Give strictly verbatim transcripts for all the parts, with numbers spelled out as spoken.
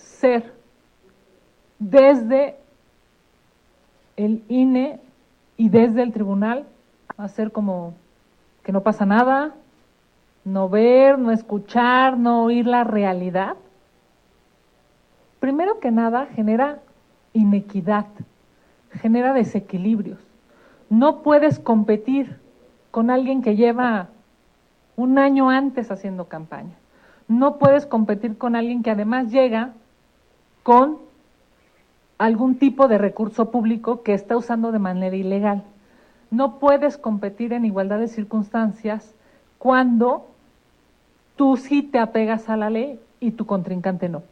ser desde el I N E y desde el tribunal, hacer como que no pasa nada, no ver, no escuchar, no oír la realidad, primero que nada genera inequidad, genera desequilibrios. No puedes competir con alguien que lleva un año antes haciendo campaña. No puedes competir con alguien que además llega con algún tipo de recurso público que está usando de manera ilegal. No puedes competir en igualdad de circunstancias cuando tú sí te apegas a la ley y tu contrincante no.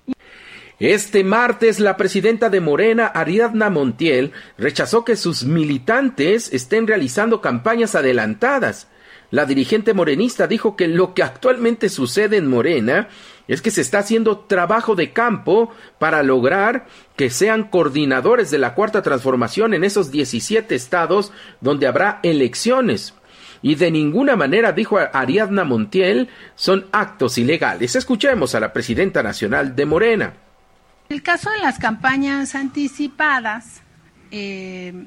Este martes, la presidenta de Morena, Ariadna Montiel, rechazó que sus militantes estén realizando campañas adelantadas. La dirigente morenista dijo que lo que actualmente sucede en Morena es que se está haciendo trabajo de campo para lograr que sean coordinadores de la Cuarta Transformación en esos diecisiete estados donde habrá elecciones. Y de ninguna manera, dijo Ariadna Montiel, son actos ilegales. Escuchemos a la presidenta nacional de Morena. El caso de las campañas anticipadas eh,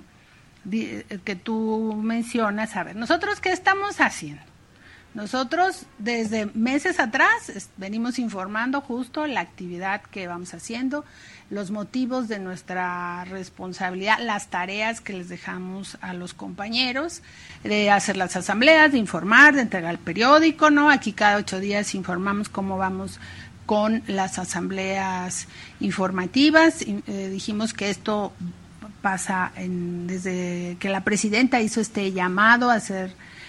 que tú mencionas, a ver, ¿nosotros qué estamos haciendo? Nosotros desde meses atrás venimos informando justo la actividad que vamos haciendo, los motivos de nuestra responsabilidad, las tareas que les dejamos a los compañeros, de hacer las asambleas, de informar, de entregar el periódico, ¿no? Aquí cada ocho días informamos cómo vamos con las asambleas informativas. Eh, dijimos que esto pasa en, desde que la presidenta hizo este llamado a hacer,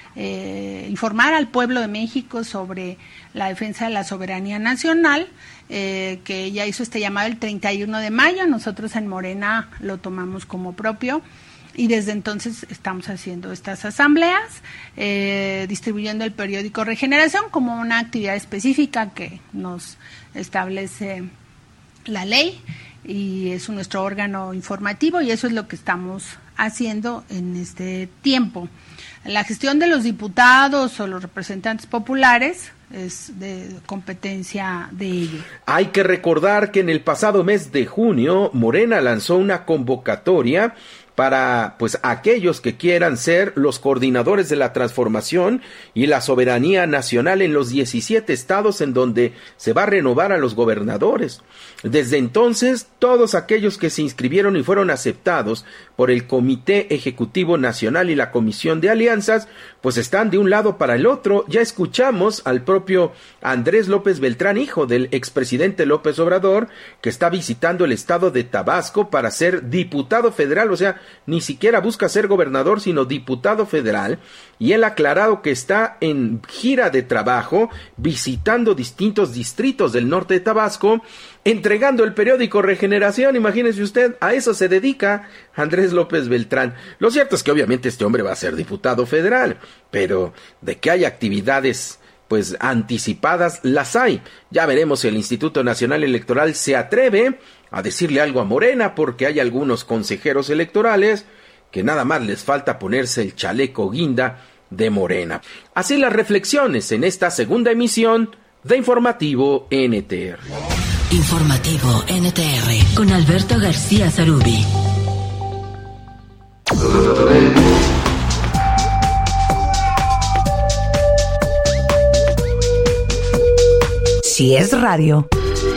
eh, informar al pueblo de México sobre la defensa de la soberanía nacional, eh, que ella hizo este llamado el treinta y uno de mayo, nosotros en Morena lo tomamos como propio, y desde entonces estamos haciendo estas asambleas, eh, distribuyendo el periódico Regeneración como una actividad específica que nos establece la ley, y es nuestro órgano informativo, y eso es lo que estamos haciendo en este tiempo. La gestión de los diputados o los representantes populares es de competencia de ellos. Hay que recordar que en el pasado mes de junio, Morena lanzó una convocatoria para pues aquellos que quieran ser los coordinadores de la transformación y la soberanía nacional en los diecisiete estados en donde se va a renovar a los gobernadores. Desde entonces, todos aquellos que se inscribieron y fueron aceptados por el Comité Ejecutivo Nacional y la Comisión de Alianzas, pues están de un lado para el otro. Ya escuchamos al propio Andrés López Beltrán, hijo del expresidente López Obrador, que está visitando el estado de Tabasco para ser diputado federal, o sea, ni siquiera busca ser gobernador, sino diputado federal, y él ha aclarado que está en gira de trabajo, visitando distintos distritos del norte de Tabasco, entregando el periódico Regeneración. Imagínese usted, a eso se dedica Andrés López Beltrán. Lo cierto es que obviamente este hombre va a ser diputado federal, pero de que hay actividades pues anticipadas, las hay. Ya veremos si el Instituto Nacional Electoral se atreve a decirle algo a Morena, porque hay algunos consejeros electorales que nada más les falta ponerse el chaleco guinda de Morena. Así las reflexiones en esta segunda emisión de Informativo N T R. Informativo N T R con Alberto García Zarubi. Si es radio,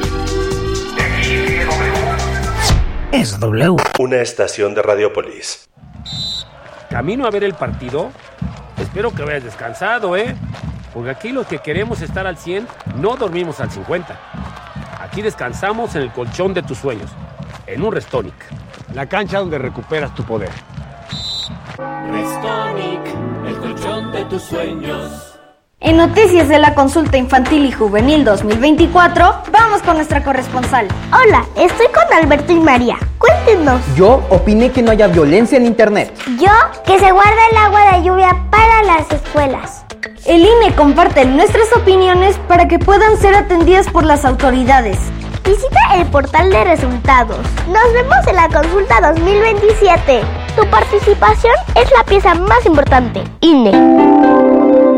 es W. Una estación de Radiopolis. Camino a ver el partido. Espero que vayas descansado, ¿eh? Porque aquí los que queremos estar al cien no dormimos al cincuenta. Aquí descansamos en el colchón de tus sueños, en un Restonic. La cancha donde recuperas tu poder. Restonic, el colchón de tus sueños. En Noticias de la Consulta Infantil y Juvenil dos mil veinticuatro, vamos con nuestra corresponsal. Hola, estoy con Alberto y María. Cuéntenos. Yo opiné que no haya violencia en internet. Yo, que se guarde el agua de lluvia para las escuelas. El I N E comparte nuestras opiniones para que puedan ser atendidas por las autoridades. Visita el portal de resultados. Nos vemos en la consulta dos mil veintisiete. Tu participación es la pieza más importante. I N E.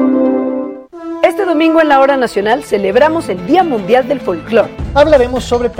Este domingo en la Hora Nacional celebramos el Día Mundial del Folclor. Hablaremos sobre